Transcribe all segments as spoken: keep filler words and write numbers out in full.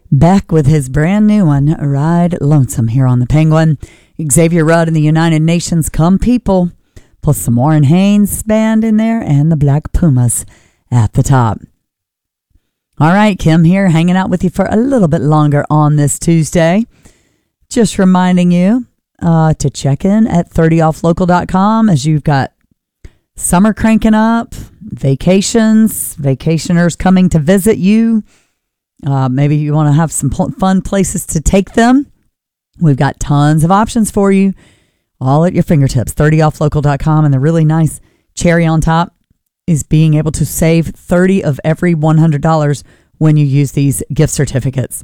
Back with his brand new one, Ride Lonesome, here on the Penguin. Xavier Rudd and the United Nations Come People, plus some Warren Haynes band in there and the Black Pumas at the top. All right, Kim here, hanging out with you for a little bit longer on this Tuesday. Just reminding you uh, to check in at thirty off local dot com as you've got summer cranking up, vacations, vacationers coming to visit you. Uh, maybe you want to have some pl- fun places to take them. We've got tons of options for you, all at your fingertips. thirty off local dot com, and the really nice cherry on top is being able to save thirty of every one hundred dollars when you use these gift certificates.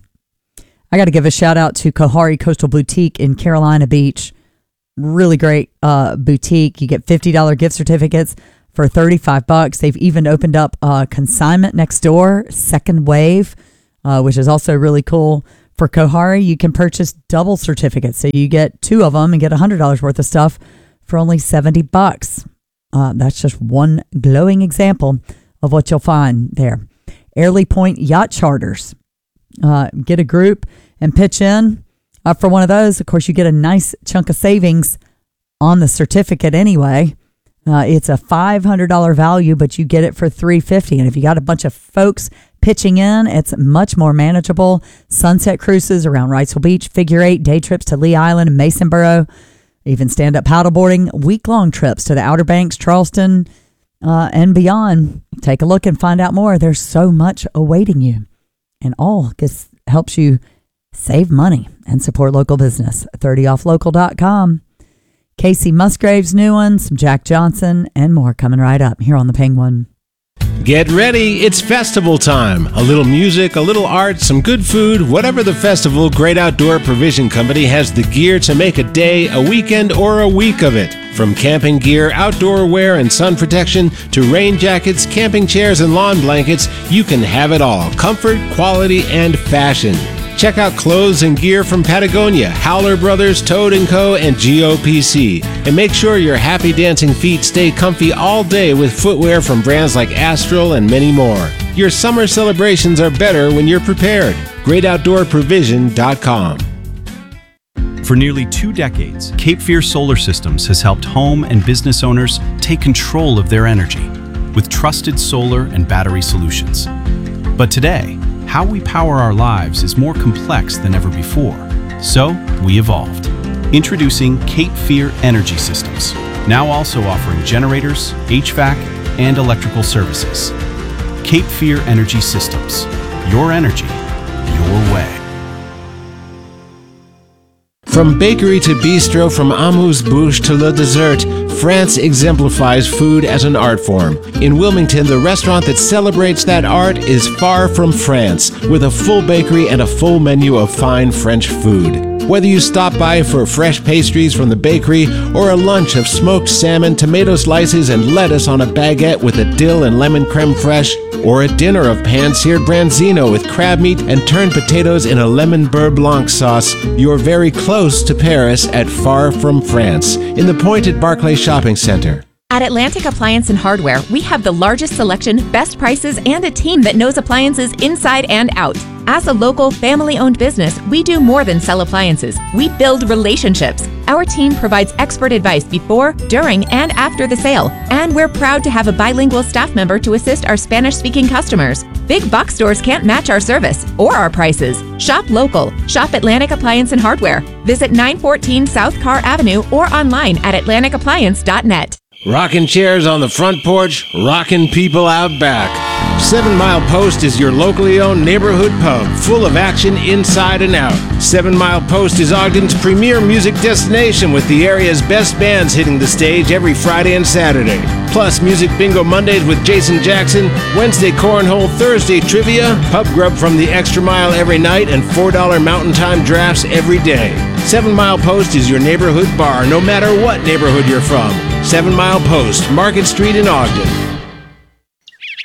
I got to give a shout out to Kohari Coastal Boutique in Carolina Beach. Really great uh, boutique. You get fifty dollars gift certificates for thirty-five bucks. They've even opened up a consignment next door, Second Wave. Uh, which is also really cool. For Kohari, you can purchase double certificates. So you get two of them and get one hundred dollars worth of stuff for only seventy bucks. Uh, that's just one glowing example of what you'll find there. Airlie Point Yacht Charters. Uh, get a group and pitch in uh, for one of those. Of course, you get a nice chunk of savings on the certificate anyway. Uh, it's a five hundred dollars value, but you get it for three hundred fifty dollars. And if you got a bunch of folks pitching in, it's much more manageable. Sunset cruises around Wrightsville Beach, figure eight, day trips to Lee Island and Masonboro, even stand-up paddleboarding, week-long trips to the Outer Banks, Charleston, uh, and beyond. Take a look and find out more. There's so much awaiting you. And all this helps you save money and support local business. thirty off local dot com. Casey Musgrave's new one, some Jack Johnson, and more coming right up here on the Penguin. Get ready, it's festival time. A little music, a little art, some good food, whatever the festival, Great Outdoor Provision Company has the gear to make a day, a weekend, or a week of it. From camping gear, outdoor wear, and sun protection, to rain jackets, camping chairs, and lawn blankets, you can have it all. Comfort, quality, and fashion. Check out clothes and gear from Patagonia, Howler Brothers, Toad and Co., and G O P C. And make sure your happy dancing feet stay comfy all day with footwear from brands like Astral and many more. Your summer celebrations are better when you're prepared. great outdoor provision dot com. For nearly two decades, Cape Fear Solar Systems has helped home and business owners take control of their energy with trusted solar and battery solutions. But today, how we power our lives is more complex than ever before. So, we evolved. Introducing Cape Fear Energy Systems, now also offering generators, H V A C, and electrical services. Cape Fear Energy Systems. Your energy, your way. From bakery to bistro, from amuse-bouche to le dessert, France exemplifies food as an art form. In Wilmington, the restaurant that celebrates that art is Far From France, with a full bakery and a full menu of fine French food. Whether you stop by for fresh pastries from the bakery or a lunch of smoked salmon, tomato slices, and lettuce on a baguette with a dill and lemon creme fraiche, or a dinner of pan-seared branzino with crab meat and turned potatoes in a lemon beurre blanc sauce, you're very close to Paris at Far From France, in the Pointed Barclay Shopping Center. At Atlantic Appliance and Hardware, we have the largest selection, best prices, and a team that knows appliances inside and out. As a local, family-owned business, we do more than sell appliances. We build relationships. Our team provides expert advice before, during, and after the sale. And we're proud to have a bilingual staff member to assist our Spanish-speaking customers. Big box stores can't match our service or our prices. Shop local. Shop Atlantic Appliance and Hardware. Visit nine fourteen South Carr Avenue or online at atlantic appliance dot net. Rocking chairs on the front porch, rocking people out back. Seven Mile Post is your locally owned neighborhood pub, full of action inside and out. Seven Mile Post is Ogden's premier music destination, with the area's best bands hitting the stage every Friday and Saturday. Plus, Music Bingo Mondays with Jason Jackson, Wednesday Cornhole, Thursday Trivia, pub grub from the Extra Mile every night, and four dollar Mountain Time drafts every day. Seven Mile Post is your neighborhood bar, no matter what neighborhood you're from. Seven Mile Post, Market Street in Ogden.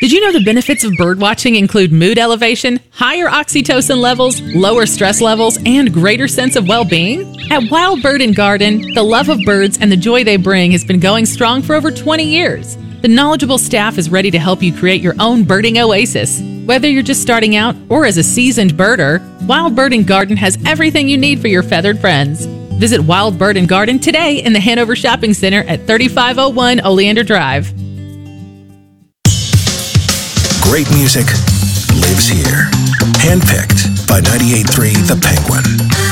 Did you know the benefits of birdwatching include mood elevation, higher oxytocin levels, lower stress levels, and greater sense of well-being? At Wild Bird and Garden, the love of birds and the joy they bring has been going strong for over twenty years. The knowledgeable staff is ready to help you create your own birding oasis. Whether you're just starting out or as a seasoned birder, Wild Bird and Garden has everything you need for your feathered friends. Visit Wild Bird and Garden today in the Hanover Shopping Center at thirty-five oh one Oleander Drive. Great music lives here. Handpicked by ninety-eight point three The Penguin.